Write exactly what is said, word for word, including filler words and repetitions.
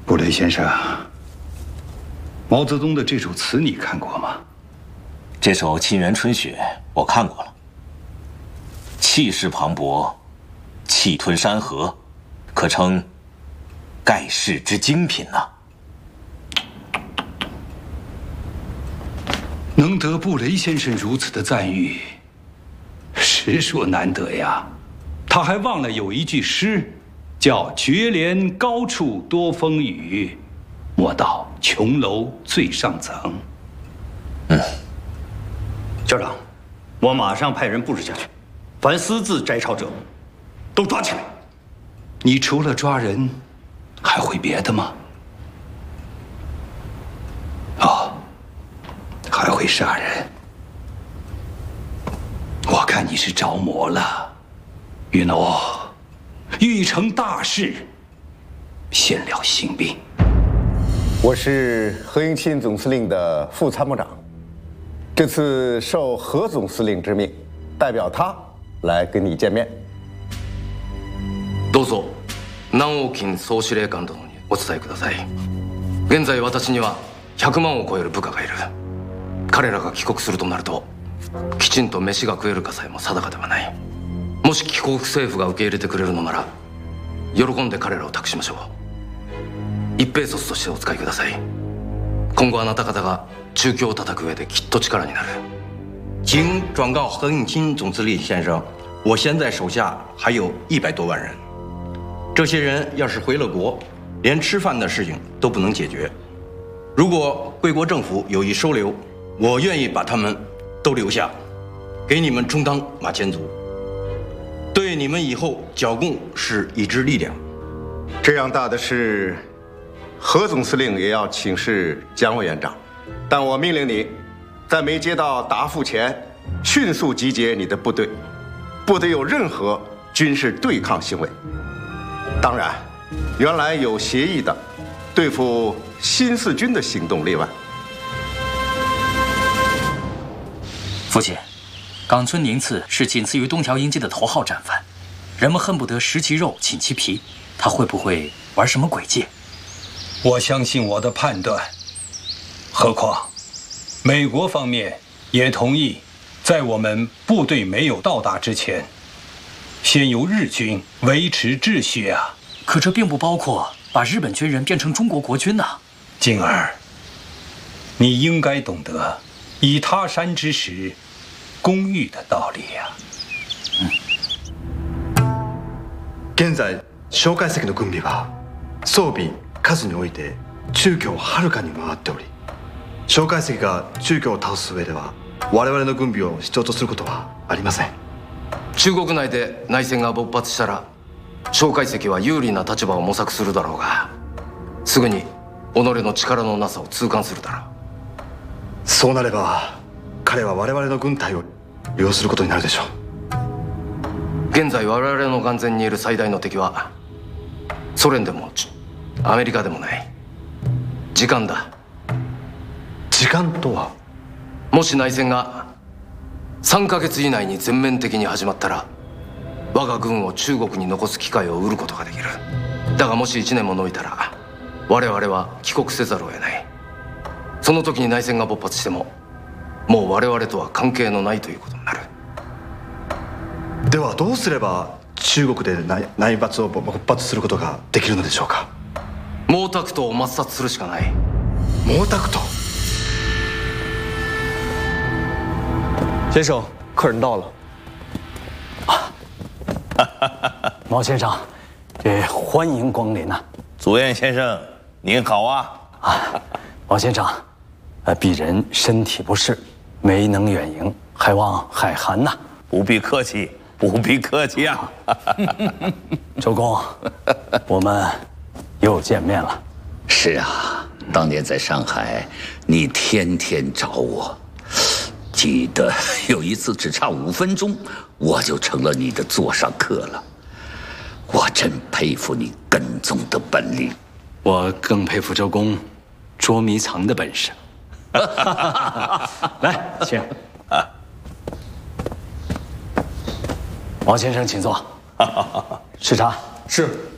布雷先生，毛泽东的这首词你看过吗？ 这首《沁园春雪》我看过了，气势磅礴，气吞山河，可称盖世之精品呐、啊。 能得布雷先生如此的赞誉，实属难得呀。他还忘了有一句诗，叫“绝莲高处多风雨，莫到琼楼最上层”。 嗯， 校长，我马上派人布置下去，凡私自摘抄者，都抓起来。 你除了抓人，还会别的吗？哦，还会杀人。我看你是着魔了。允诺，欲成大事，先了性命。 我是何应钦总司令的副参谋长，这次受何总司令之命，代表他来跟你见面。 どうぞ、南欧金総司令官殿にお伝えください。現在私にはひゃくまんを超える部下がいる。彼らが帰国するとなると、きちんと飯が食えるかさえも定かではない。もし帰国政府が受け入れてくれるのなら、喜んで彼らを託しましょう。一兵卒としてお使いください。今後あなた方が中共を叩く上できっと力になる。 请转告何应钦总司令先生，我现在手下还有一百多万人，这些人要是回了国，连吃饭的事情都不能解决。如果贵国政府有意收留，我愿意把他们都留下，给你们充当马前卒。对你们以后剿共是一支力量。 这样大的事，何总司令也要请示蒋委员长。但我命令你，在没接到答复前，迅速集结你的部队，不得有任何军事对抗行为。当然，原来有协议的对付新四军的行动例外。 父亲。冈村宁次是仅次于东条英机的头号战犯，人们恨不得食其肉寝其皮。他会不会玩什么诡计？ 我相信我的判断。何况，美国方面也同意，在我们部队没有到达之前，先由日军维持秩序啊。 可这并不包括把日本军人变成中国国军呐、啊。 静儿，你应该懂得以他山之石攻玉的道理呀、 うん、現在蒋介石の軍備は装備数において中共をはるかに回っており、蒋介石が中共を倒す上では我々の軍備を必要とすることはありません。 中国内で内戦が勃発したら、蒋介石は有利な立場を模索するだろうが、すぐに己の力のなさを痛感するだろう。 そうなれば彼は我々の軍隊を利用することになるでしょう。 現在我々の眼前にいる最大の敵はソ連でもアメリカでもない、時間だ。 時間とは？ もし内戦がさんかげつ以内に全面的に始まったら、我が軍を中国に残す機会を得ることができる。だがもしいちねんも延びたら、我々は帰国せざるを得ない。その時に内戦が勃発しても、もう我々とは関係のないということになる。 ではどうすれば中国で内内伐を勃発することができるのでしょうか？ 毛沢東を抹殺するしかない。 毛沢東。 先生，客人到了。 啊，毛先生，这欢迎光临呐、啊！ 祖彦先生，您好啊！ 啊，毛先生，呃，鄙人身体不适，没能远迎，还望海涵呐。 不必客气，不必客气啊！ 周公，我们又见面了。 是啊，当年在上海，你天天找我。记得有一次只差五分钟，我就成了你的座上客了。我真佩服你跟踪的本领。 我更佩服周公捉迷藏的本事。来，请。毛先生，请坐。吃茶。 是。